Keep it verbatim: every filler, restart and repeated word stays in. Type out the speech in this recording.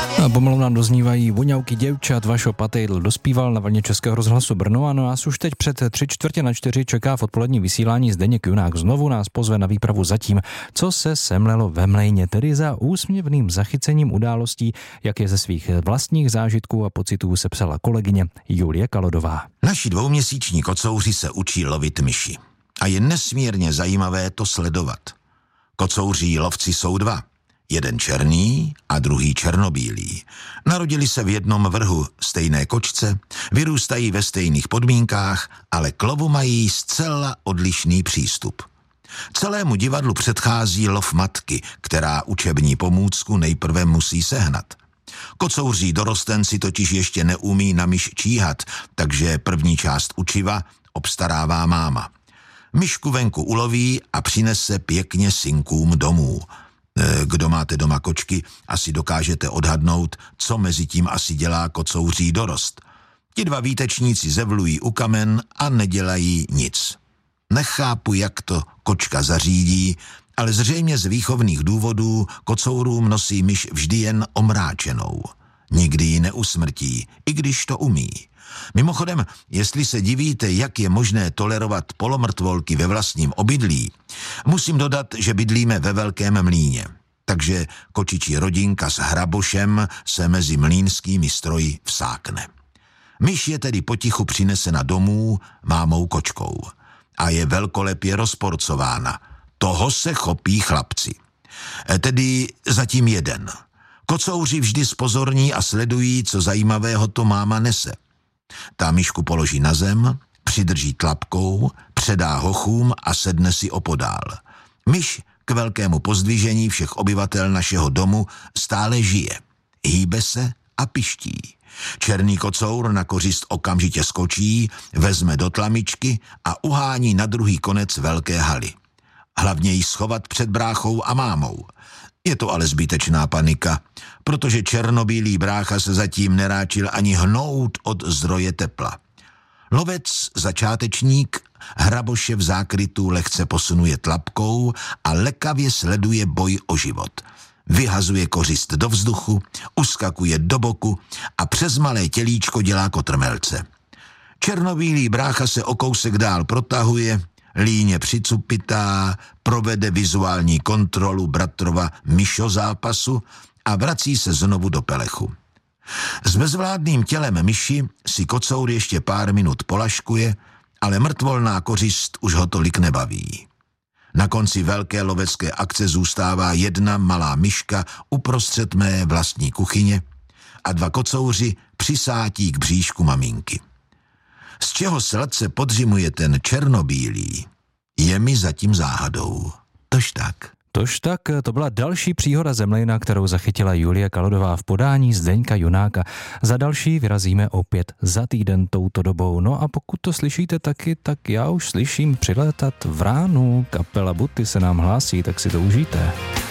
A pomalu nám doznívají voňavky děvčat. Vašo Patejdl dospíval na vlně Českého rozhlasu Brno a no nás už teď před tři čtvrtě na čtyři čeká v odpolední vysílání Zdeněk Junák. Znovu nás pozve na výpravu za tím, co se semlelo ve Mlejně, tedy za úsměvným zachycením událostí, jak je ze svých vlastních zážitků a pocitů sepsala kolegyně Julie Kalodová. Naši dvouměsíční kocouři se učí lovit myši. A je nesmírně zajímavé to sledovat. Kocouří lovci jsou dva. Jeden černý a druhý černobílý. Narodili se v jednom vrhu stejné kočce, vyrůstají ve stejných podmínkách, ale k lovu mají zcela odlišný přístup. Celému divadlu předchází lov matky, která učební pomůcku nejprve musí sehnat. Kocouří dorostenci totiž ještě neumí na myš číhat, takže první část učiva obstarává máma. Myšku venku uloví a přinese pěkně synkům domů. Kdo máte doma kočky, asi dokážete odhadnout, co mezi tím asi dělá kocouří dorost. Ti dva výtečníci zevlují u kamen a nedělají nic. Nechápu, jak to kočka zařídí, ale zřejmě z výchovných důvodů kocourům nosí myš vždy jen omráčenou. Nikdy ji neusmrtí, i když to umí. Mimochodem, jestli se divíte, jak je možné tolerovat polomrtvolky ve vlastním obydlí, musím dodat, že bydlíme ve Velkém Mlýně, takže kočičí rodinka s hrabošem se mezi mlýnskými stroji vsákne. Myš je tedy potichu přinesena domů mámou kočkou a je velkolepě rozporcována. Toho se chopí chlapci. Tedy zatím jeden. Kocouři vždy spozorní a sledují, co zajímavého to máma nese. Ta myšku položí na zem, přidrží tlapkou, předá hochům a sedne si opodál. Myš k velkému pozdvižení všech obyvatel našeho domu stále žije. Hýbe se a piští. Černý kocour na kořist okamžitě skočí, vezme do tlamičky a uhání na druhý konec velké haly. Hlavně jí schovat před bráchou a mámou. Je to ale zbytečná panika, protože černobílý brácha se zatím neráčil ani hnout od zdroje tepla. Lovec, začátečník, hraboše v zákrytu lehce posunuje tlapkou a lekavě sleduje boj o život. Vyhazuje kořist do vzduchu, uskakuje do boku a přes malé tělíčko dělá kotrmelce. Černobílý brácha se o kousek dál protahuje, líně přicupitá, provede vizuální kontrolu bratrova myšozápasu a vrací se znovu do pelechu. S bezvládným tělem myši si kocour ještě pár minut polaškuje, ale mrtvolná kořist už ho tolik nebaví. Na konci velké lovecké akce zůstává jedna malá myška uprostřed mé vlastní kuchyně a dva kocouři přisátí k bříšku maminky. Z čeho sladce podřimuje ten černobílý, je mi zatím záhadou. Tož tak. Tož tak, to byla další příhoda ze Mlejna, kterou zachytila Julie Kalodová v podání Zdeňka Junáka. Za další vyrazíme opět za týden touto dobou. No a pokud to slyšíte taky, tak já už slyším přilétat vránu. Kapela Buty se nám hlásí, tak si to užijte.